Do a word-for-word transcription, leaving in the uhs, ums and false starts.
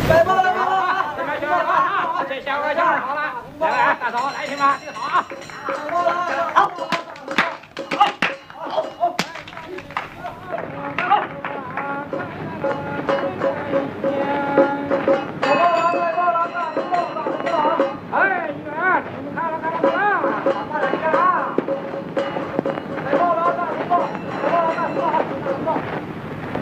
来吧来吧， 这边行了啊，这小个小好了，来来，大嫂来听吧，听好啊。好。好。好。